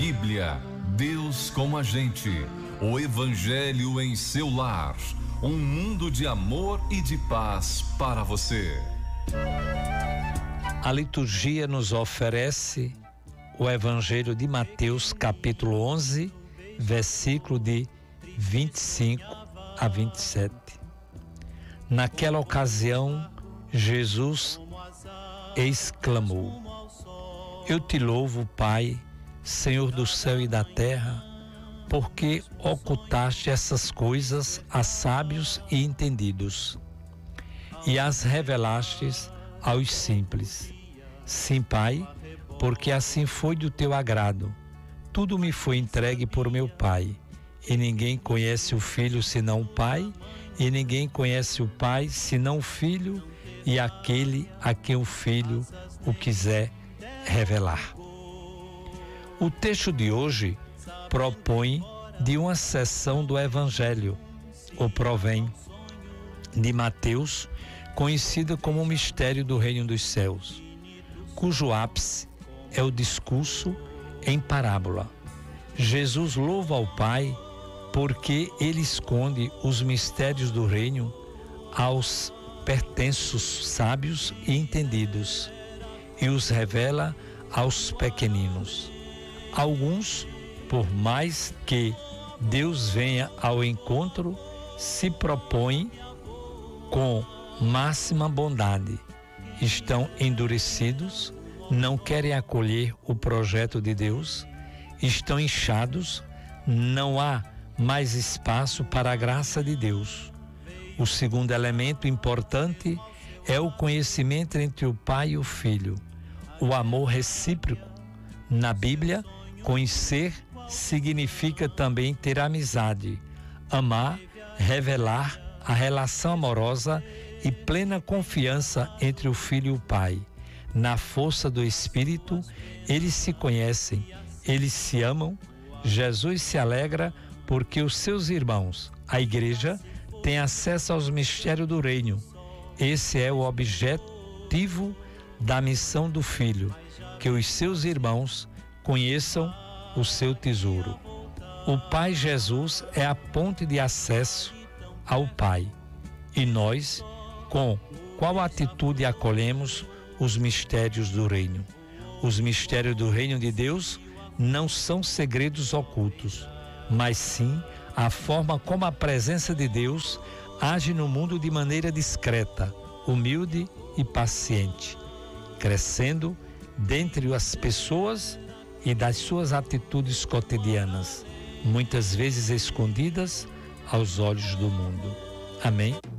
Bíblia, Deus com a gente, o Evangelho em seu lar, um mundo de amor e de paz para você. A liturgia nos oferece o Evangelho de Mateus, capítulo 11, versículo de 25 a 27. Naquela ocasião, Jesus exclamou: Eu te louvo, Pai, Senhor do céu e da terra, porque ocultaste essas coisas a sábios e entendidos e as revelastes aos simples. Sim, Pai, porque assim foi do teu agrado. Tudo me foi entregue por meu Pai, e ninguém conhece o Filho senão o Pai, e ninguém conhece o Pai senão o Filho e aquele a quem o Filho o quiser revelar. O texto de hoje propõe de uma seção do Evangelho, ou provém de Mateus, conhecida como o mistério do reino dos céus, cujo ápice é o discurso em parábola. Jesus louva ao Pai porque ele esconde os mistérios do reino aos pertenços sábios e entendidos e os revela aos pequeninos. Alguns, por mais que Deus venha ao encontro, se propõem com máxima bondade. Estão endurecidos, não querem acolher o projeto de Deus, estão inchados, não há mais espaço para a graça de Deus. O segundo elemento importante é o conhecimento entre o Pai e o Filho, o amor recíproco. Na Bíblia, conhecer significa também ter amizade, amar, revelar a relação amorosa e plena confiança entre o Filho e o Pai. Na força do Espírito, eles se conhecem, eles se amam. Jesus se alegra porque os seus irmãos, a Igreja, têm acesso aos mistérios do reino. Esse é o objetivo da missão do Filho, que os seus irmãos conheçam o seu tesouro. O Pai Jesus é a ponte de acesso ao Pai. E nós, com qual atitude acolhemos os mistérios do reino? Os mistérios do reino de Deus não são segredos ocultos, mas sim a forma como a presença de Deus age no mundo de maneira discreta, humilde e paciente, crescendo dentre as pessoas e das suas atitudes cotidianas, muitas vezes escondidas aos olhos do mundo. Amém?